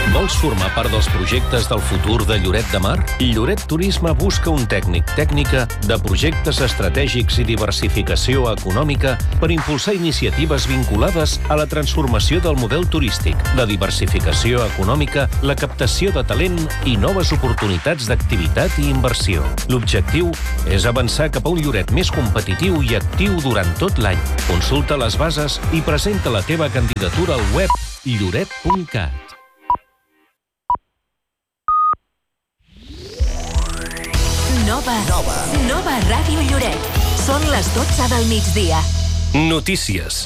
Vols formar part dels projectes del futur de Lloret de Mar? Lloret Turisme busca un tècnica de projectes estratègics i diversificació econòmica per impulsar iniciatives vinculades a la transformació del model turístic, la diversificació econòmica, la captació de talent i noves oportunitats d'activitat i inversió. L'objectiu és avançar cap a un Lloret més competitiu i actiu durant tot l'any. Consulta les bases i presenta la teva candidatura al web lloret.cat. Nova Ràdio Lloret. Són les 12 del migdia. Notícies.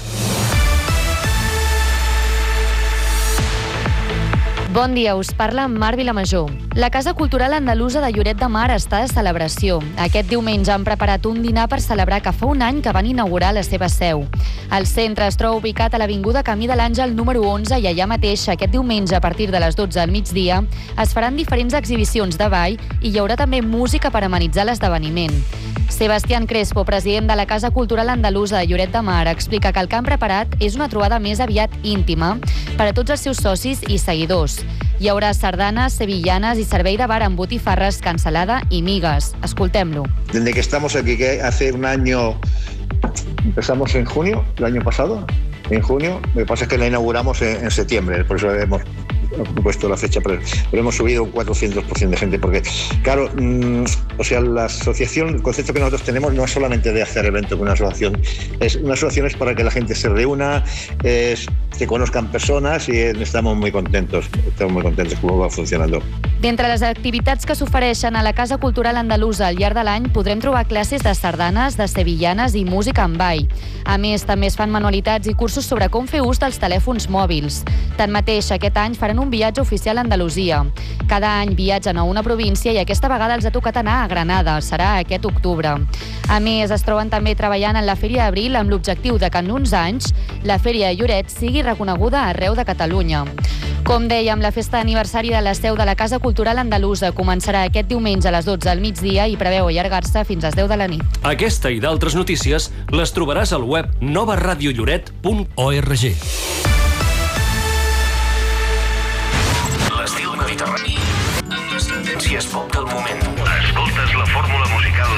Bon dia, us parla Mar Vilamajor. La Casa Cultural Andalusa de Lloret de Mar està de celebració. Aquest diumenge han preparat un dinar per celebrar que fa un any que van inaugurar la seva seu. El centre es troba ubicat a l'Avinguda Camí de l'Àngel número 11 i allà mateix, aquest diumenge, a partir de les 12 al migdia, es faran diferents exhibicions de ball i hi haurà també música per amenitzar l'esdeveniment. Sebastián Crespo, president de la Casa Cultural Andalusa de Lloret de Mar, explica que el que han preparat és una trobada més aviat íntima per a tots els seus socis i seguidors. Hi haurà sardanes, sevillanes i servei de bar amb botifarres, cansalada i migues. Escoltem-lo. Desde que estamos aquí, que hace un año, empezamos en junio, el año pasado, en junio, lo que pasa es que la inauguramos en septiembre, por eso hemos puesto la fecha, pero hemos subido un 400% de gente, porque claro, la asociación, el concepto que nosotros tenemos no es solamente de hacer eventos con una asociación, una asociación es para que la gente se reúna, que conozcan personas y estamos muy contentos cómo va funcionando. D'entre les activitats que s'ofereixen a la Casa Cultural Andalusa al llarg de l'any podrem trobar classes de sardanes, de sevillanes i música amb ball. A més, també es fan manualitats i cursos sobre com fer ús dels telèfons mòbils. Tanmateix, aquest any faran un viatge oficial a Andalusia. Cada any viatgen a una província i aquesta vegada els ha tocat anar a Granada, serà aquest octubre. A més, es troben també treballant en la Fèria d'Abril amb l'objectiu de que en uns anys la Fèria de Lloret sigui reconeguda arreu de Catalunya. Com dèiem, la festa d'aniversari de la seu de la Casa Cultural Andalusa començarà aquest diumenge a les 12 al migdia i preveu allargar-se fins a les 10 de la nit. Aquesta i d'altres notícies les trobaràs al web novaradiolloret.org. L'estil mediterrani amb les tendències pop del moment. Escoltes la fórmula musical